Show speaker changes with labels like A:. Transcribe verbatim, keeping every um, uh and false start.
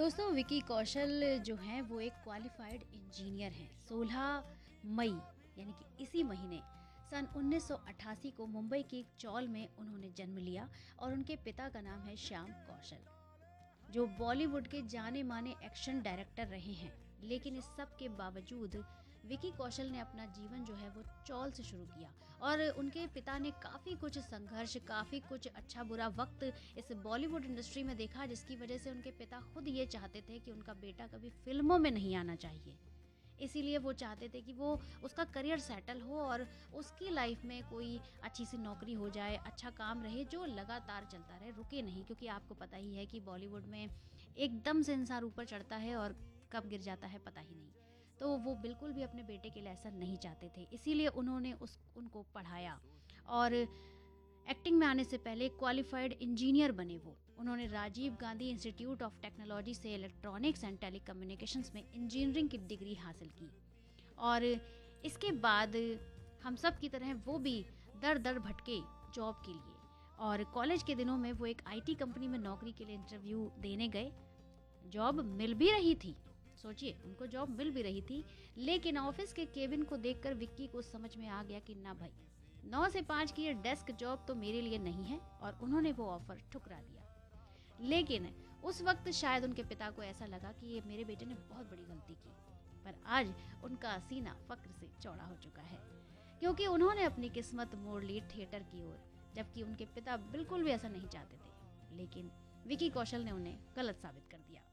A: दोस्तों, विकी कौशल जो हैं वो एक क्वालिफाइड इंजीनियर हैं। सोलह मई यानी कि इसी महीने सन उन्नीस सौ अट्ठासी को मुंबई के एक चौल में उन्होंने जन्म लिया और उनके पिता का नाम है श्याम कौशल, जो बॉलीवुड के जाने माने एक्शन डायरेक्टर रहे हैं। लेकिन इस सब के बावजूद विकी कौशल ने अपना जीवन जो है वो चौल से शुरू किया और उनके पिता ने काफ़ी कुछ संघर्ष, काफ़ी कुछ अच्छा बुरा वक्त इस बॉलीवुड इंडस्ट्री में देखा, जिसकी वजह से उनके पिता खुद ये चाहते थे कि उनका बेटा कभी फिल्मों में नहीं आना चाहिए। इसीलिए वो चाहते थे कि वो उसका करियर सेटल हो और उसकी लाइफ में कोई अच्छी सी नौकरी हो जाए, अच्छा काम रहे जो लगातार चलता रहे, रुके नहीं। क्योंकि आपको पता ही है कि बॉलीवुड में एकदम से इंसान ऊपर चढ़ता है और कब गिर जाता है पता ही नहीं। तो वो बिल्कुल भी अपने बेटे के लिए ऐसा नहीं चाहते थे। इसीलिए उन्होंने उस उनको पढ़ाया और एक्टिंग में आने से पहले क्वालिफाइड इंजीनियर बने वो। उन्होंने Rajiv Gandhi institute of technology से इलेक्ट्रॉनिक्स एंड टेलीकम्युनिकेशंस में इंजीनियरिंग की डिग्री हासिल की और इसके बाद हम सब की तरह वो भी दर दर भटके जॉब के लिए। और कॉलेज के दिनों में वो एक आईटी कंपनी में नौकरी के लिए इंटरव्यू देने गए। जॉब मिल भी रही थी, सोचिए उनको जॉब मिल भी रही थी, लेकिन ऑफिस के केबिन को देखकर विक्की को समझ में आ गया कि ना भाई, नौ से पाँच की ये डेस्क जॉब तो मेरे लिए नहीं है, और उन्होंने वो ऑफर ठुकरा दिया। लेकिन उस वक्त शायद उनके पिता को ऐसा लगा कि ये मेरे बेटे ने बहुत बड़ी गलती की, पर आज उनका सीना फक्र से चौड़ा हो चुका है, क्योंकि उन्होंने अपनी किस्मत मोड़ ली थिएटर की ओर, जबकि उनके पिता बिल्कुल भी ऐसा नहीं चाहते थे। लेकिन विकी कौशल ने उन्हें गलत साबित कर दिया।